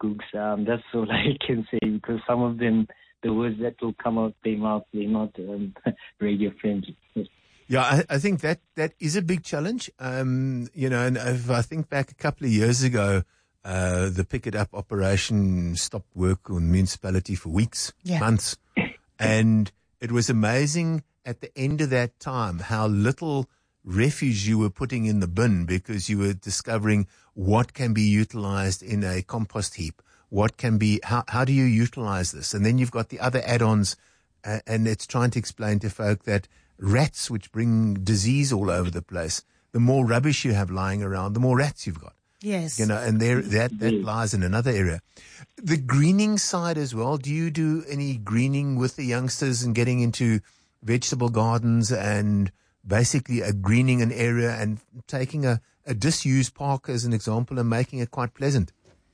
Googs. That's all I can say, because some of them, the words that will come out their mouth, they're not radio friendly. Yeah, I think that is a big challenge. And if I think back a couple of years ago, the Pick It Up operation stopped work on municipality for weeks, months. And it was amazing at the end of that time how little refuse you were putting in the bin, because you were discovering what can be utilized in a compost heap. What can be, how do you utilize this? And then you've got the other add-ons, and it's trying to explain to folk that rats, which bring disease all over the place, the more rubbish you have lying around, the more rats you've got. Yes. And that lies in another area. The greening side as well. Do you do any greening with the youngsters and getting into vegetable gardens and basically greening an area and taking a disused park as an example and making it quite pleasant?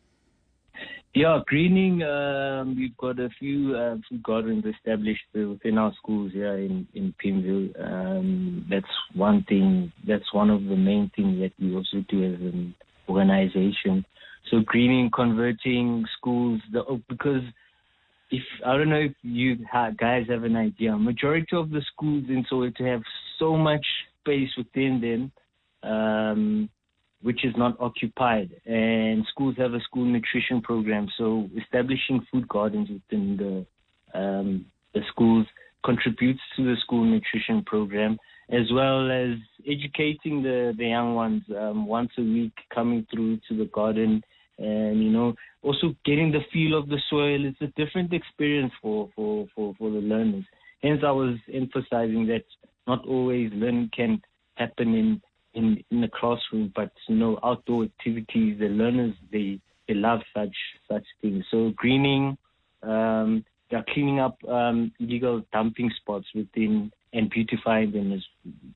Yeah, greening, we've got a few gardens established within our schools here in Pimville. That's one thing, that's one of the main things that we also do as an organization. So greening, converting schools, because I don't know if you guys have an idea, majority of the schools in Soweto have so much space within them, which is not occupied, and schools have a school nutrition program. So establishing food gardens within the schools contributes to the school nutrition program, as well as educating the young ones once a week, coming through to the garden, and also getting the feel of the soil. It's a different experience for the learners. Hence, I was emphasizing that not always learning can happen in the classroom, but outdoor activities, the learners they love such things. So greening, cleaning up illegal dumping spots within and beautifying them is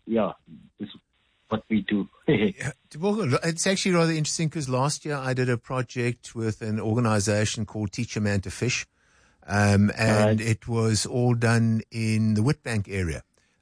what we do. It's actually rather interesting, because last year I did a project with an organization called Teach a Man to Fish, and it was all done in the Witbank area,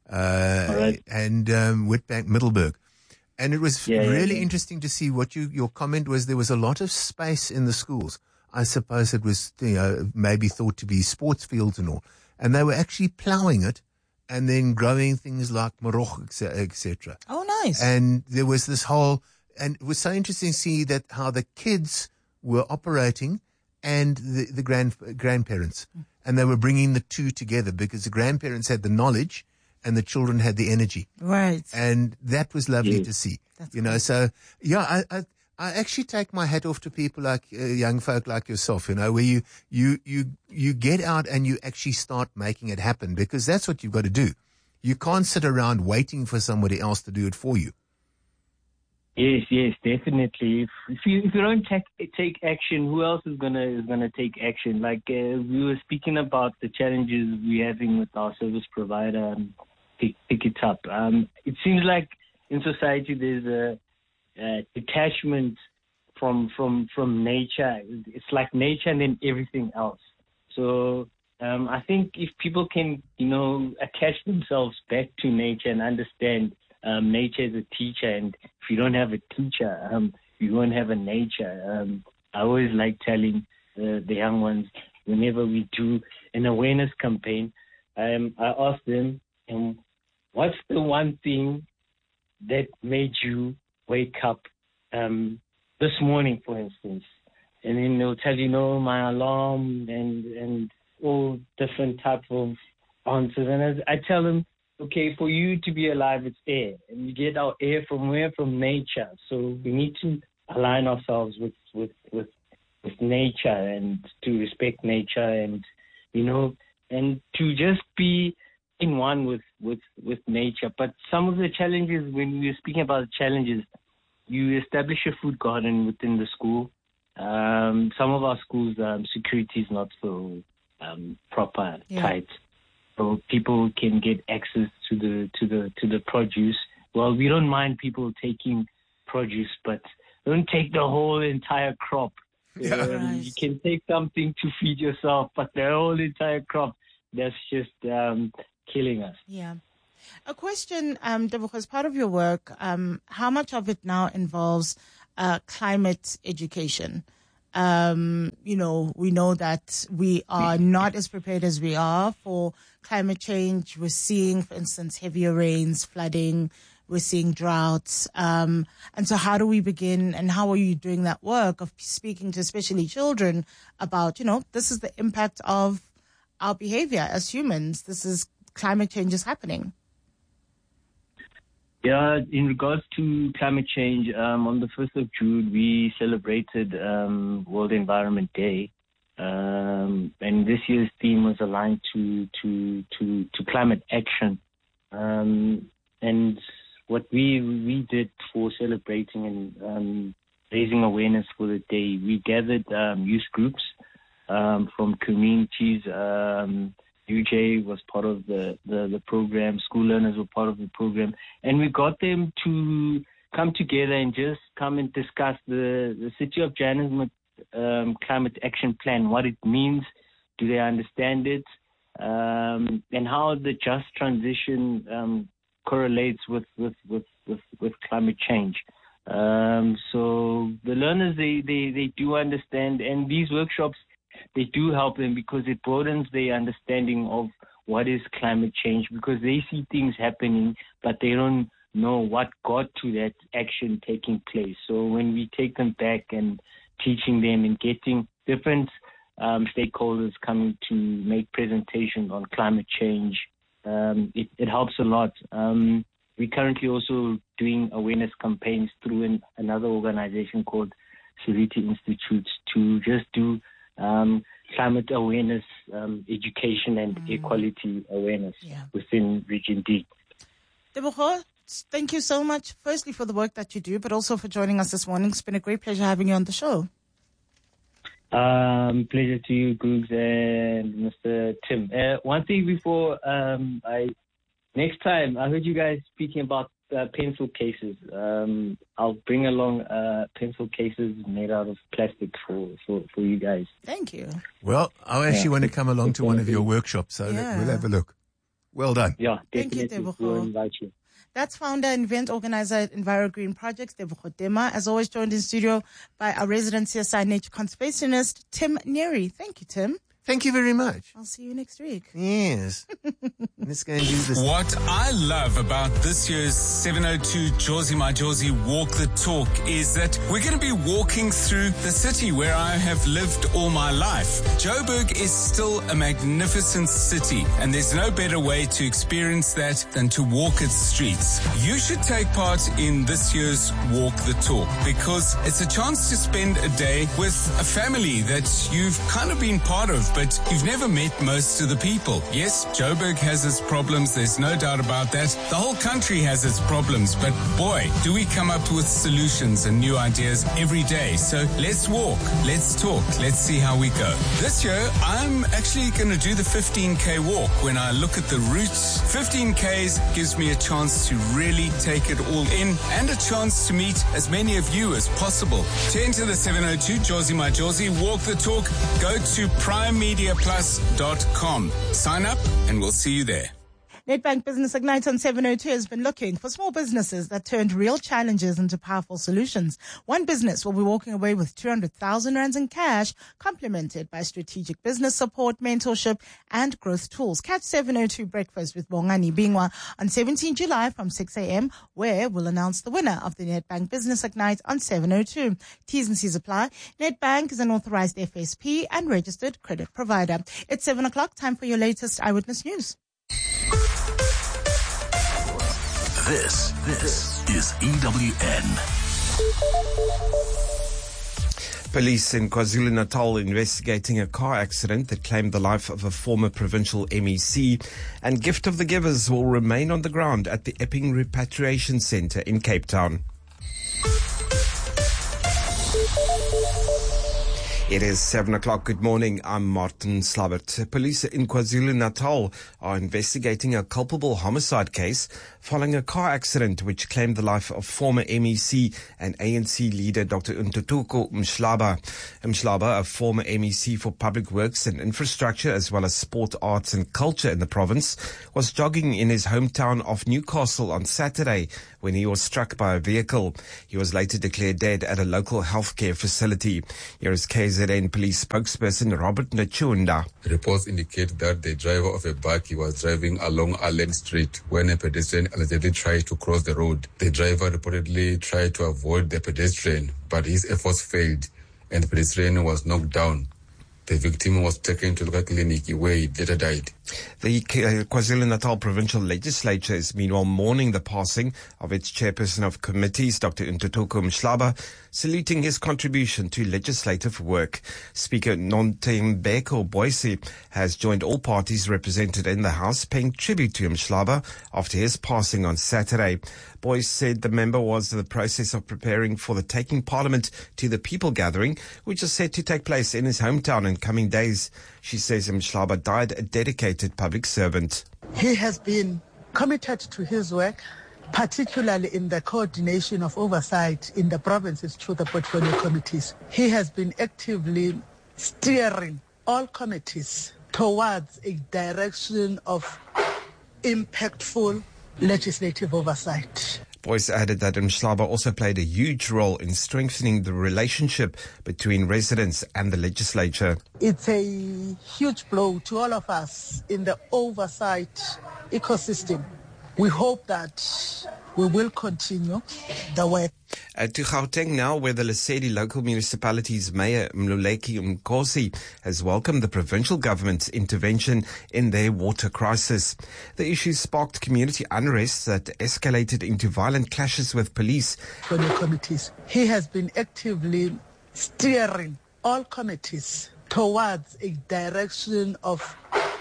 and Witbank, Middelburg. And it was really interesting to see what your comment was. There was a lot of space in the schools. I suppose it was, maybe thought to be sports fields and all. And they were actually plowing it and then growing things like marog, etc. Oh, nice. And there was this whole, and it was so interesting to see that how the kids were operating and the grandparents. And they were bringing the two together, because the grandparents had the knowledge and the children had the energy. Right. And that was lovely to see. That's cool. So I actually take my hat off to people like young folk like yourself, where you get out and you actually start making it happen, because that's what you've got to do. You can't sit around waiting for somebody else to do it for you. Yes, definitely. If you don't take action, who else is gonna take action? Like we were speaking about the challenges we're having with our service provider, Pick It Up. It seems like in society there's a detachment from nature. It's like nature and then everything else. So I think if people can attach themselves back to nature and understand nature is a teacher, and if you don't have a teacher, you won't have a nature. I always like telling the young ones, whenever we do an awareness campaign, I ask them, what's the one thing that made you wake up this morning, for instance? And then they'll tell you, my alarm and all different types of answers. And as I tell them, okay, for you to be alive, it's air. And we get our air from where? From nature. So we need to align ourselves with nature, and to respect nature, and, and to just be in one with nature. But some of the challenges, when we're speaking about challenges, you establish a food garden within the school. Some of our schools, security is not so proper, tight. So people can get access to the produce. Well, we don't mind people taking produce, but don't take the whole entire crop. You can take something to feed yourself, but the whole entire crop, that's just killing us. Yeah. A question, Tebogo, as part of your work, how much of it now involves climate education? We know that we are not as prepared as we are for climate change. We're seeing, for instance, heavier rains, flooding. We're seeing droughts. And so how do we begin, and how are you doing that work of speaking to especially children about, this is the impact of our behavior as humans. This is climate change is happening. Yeah, in regards to climate change, on the 1st of June, we celebrated World Environment Day. And this year's theme was aligned to climate action. And what we did for celebrating and raising awareness for the day, we gathered youth groups from communities. UJ was part of the program. School learners were part of the program. And we got them to come together and just come and discuss the City of Johannesburg climate action plan, what it means, do they understand it, and how the just transition correlates with climate change. So the learners, they do understand, and these workshops, they do help them because it broadens their understanding of what is climate change, because they see things happening, but they don't know what got to that action taking place. So when we take them back and teaching them and getting different stakeholders coming to make presentations on climate change, it helps a lot. We're currently also doing awareness campaigns through another organization called Seriti Institute to just do climate awareness, education and equality awareness within Region D. Tebogo, thank you so much, firstly, for the work that you do, but also for joining us this morning. It's been a great pleasure having you on the show. Pleasure to you, Googs and Mr. Tim. One thing before next time, I heard you guys speaking about pencil cases. I'll bring along pencil cases made out of plastic for you guys. Thank you. Well, I actually want to come along to one of your workshops, so we'll have a look. Well done. Yeah, definitely. Thank you, we'll invite you. That's founder and event organizer at EnviroGreen Projects, Tebogo Dema, as always joined in studio by our resident CSI nature conservationist, Tim Neary. Thank you, Tim. Thank you very much. I'll see you next week. Yes. Let's go and do this. What I love about this year's 702 Jozi My Jozi Walk the Talk is that we're going to be walking through the city where I have lived all my life. Joburg is still a magnificent city, and there's no better way to experience that than to walk its streets. You should take part in this year's Walk the Talk because it's a chance to spend a day with a family that you've kind of been part of, but you've never met most of the people. Yes, Joburg has its problems. There's no doubt about that. The whole country has its problems, but boy, do we come up with solutions and new ideas every day. So let's walk, let's talk, let's see how we go. This year, I'm actually going to do the 15K walk. When I look at the routes, 15Ks gives me a chance to really take it all in and a chance to meet as many of you as possible. To enter the 702 Jozi My Jozi Walk the Talk, go to primemediaplus.com. Sign up and we'll see you there. Nedbank Business Ignite on 702 has been looking for small businesses that turned real challenges into powerful solutions. One business will be walking away with 200,000 rands in cash, complemented by strategic business support, mentorship, and growth tools. Catch 702 Breakfast with Bongani Bingwa on 17 July from 6 a.m., where we'll announce the winner of the Nedbank Business Ignite on 702. T's and C's apply. Nedbank is an authorized FSP and registered credit provider. It's 7 o'clock, time for your latest Eyewitness News. This is EWN. Police in KwaZulu-Natal investigating a car accident that claimed the life of a former provincial MEC, and Gift of the Givers will remain on the ground at the Epping Repatriation Centre in Cape Town. It is 7 o'clock. Good morning. I'm Martin Slabbert. Police in KwaZulu-Natal are investigating a culpable homicide case following a car accident which claimed the life of former MEC and ANC leader Dr. Ntuthuko Mhlaba. Mhlaba, a former MEC for Public Works and Infrastructure as well as Sport, Arts and Culture in the province, was jogging in his hometown of Newcastle on Saturday when he was struck by a vehicle. He was later declared dead at a local healthcare facility. Here is KZN police spokesperson Robert Nachunda. Reports indicate that the driver of a buggy was driving along Allen Street when a pedestrian allegedly tried to cross the road. The driver reportedly tried to avoid the pedestrian, but his efforts failed and the pedestrian was knocked down. The victim was taken to the local clinic where he later died. The KwaZulu-Natal Provincial Legislature is meanwhile mourning the passing of its chairperson of committees, Dr. Ntuthuko Mhlaba, saluting his contribution to legislative work. Speaker Nontembeko Boyce has joined all parties represented in the House, paying tribute to Mhlaba after his passing on Saturday. Boyce said the member was in the process of preparing for the Taking Parliament to the People gathering, which is set to take place in his hometown in coming days. She says Mhlaba died a dedicated public servant. He has been committed to his work, particularly in the coordination of oversight in the provinces through the portfolio committees. He has been actively steering all committees towards a direction of impactful legislative oversight. Boyce added that Mhlaba also played a huge role in strengthening the relationship between residents and the legislature. It's a huge blow to all of us in the oversight ecosystem. We hope that we will continue the work. To Gauteng now, where the Lesedi local municipality's mayor Mluleki Mkhosi has welcomed the provincial government's intervention in their water crisis. The issue sparked community unrest that escalated into violent clashes with police. For the committees, he has been actively steering all committees towards a direction of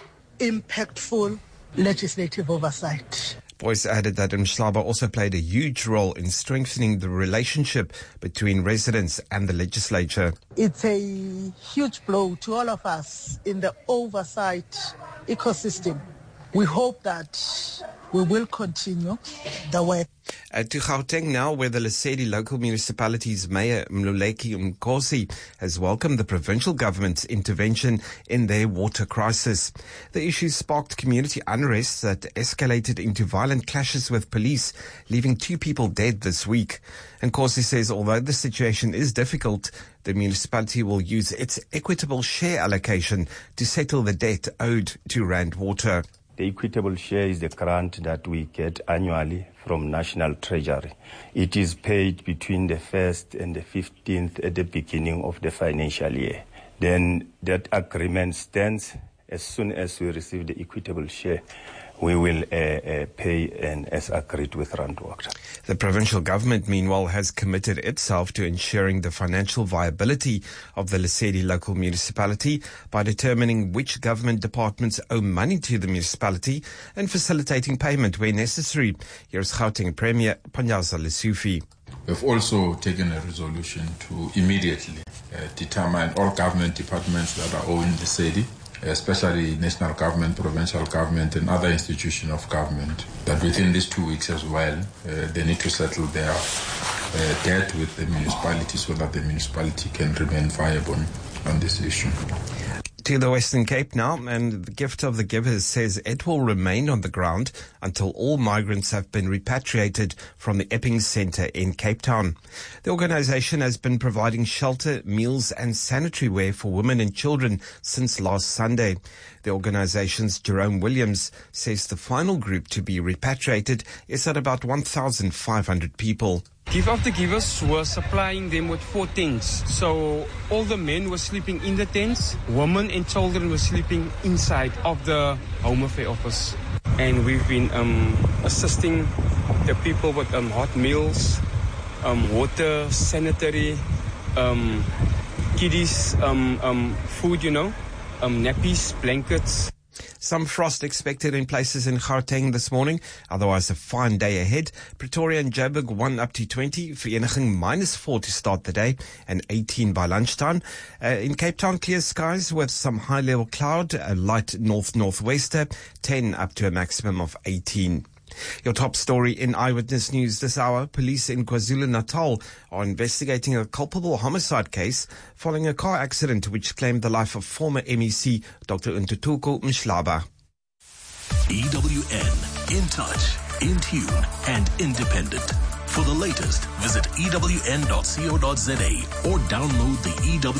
impactful legislative oversight. Boyce added that Mhlaba also played a huge role in strengthening the relationship between residents and the legislature. It's a huge blow to all of us in the oversight ecosystem. We hope that we will continue the work. To Gauteng now, where the Lesedi local municipality's mayor Mluleki Mkhosi has welcomed the provincial government's intervention in their water crisis. The issue sparked community unrest that escalated into violent clashes with police, leaving 2 people dead this week. Mkhosi says although the situation is difficult, the municipality will use its equitable share allocation to settle the debt owed to Rand Water. The equitable share is the grant that we get annually from National Treasury. It is paid between the 1st and the 15th at the beginning of the financial year. Then that agreement stands. As soon as we receive the equitable share, we will pay and as agreed with Rand Water. The provincial government, meanwhile, has committed itself to ensuring the financial viability of the Lesedi local municipality by determining which government departments owe money to the municipality and facilitating payment where necessary. Here's Gauteng Premier Panyaza Lesufi. We've also taken a resolution to immediately determine all government departments that are owing the Lesedi, especially national government, provincial government, and other institutions of government, that within these 2 weeks as well, they need to settle their debt with the municipality so that the municipality can remain viable on this issue. To the Western Cape now, and the Gift of the Givers says it will remain on the ground until all migrants have been repatriated from the Epping Centre in Cape Town. The organisation has been providing shelter, meals and sanitary wear for women and children since last Sunday. The organisation's Jerome Williams says the final group to be repatriated is at about 1,500 people. Gift of the Givers were supplying them with 4 tents. So all the men were sleeping in the tents. Women and children were sleeping inside of the Home Affairs office. And we've been assisting the people with hot meals, water, sanitary, kiddies, food, nappies, blankets. Some frost expected in places in Gauteng this morning. Otherwise, a fine day ahead. Pretoria and Joburg 1 up to 20. Vereeniging -4 to start the day and 18 by lunchtime. In Cape Town, clear skies with some high-level cloud, a light north-northwester, 10 up to a maximum of 18. Your top story in Eyewitness News this hour. Police in KwaZulu-Natal are investigating a culpable homicide case following a car accident which claimed the life of former MEC Dr. Ntuthuko Mhlaba. EWN, in touch, in tune, and independent. For the latest, visit ewn.co.za or download the EWN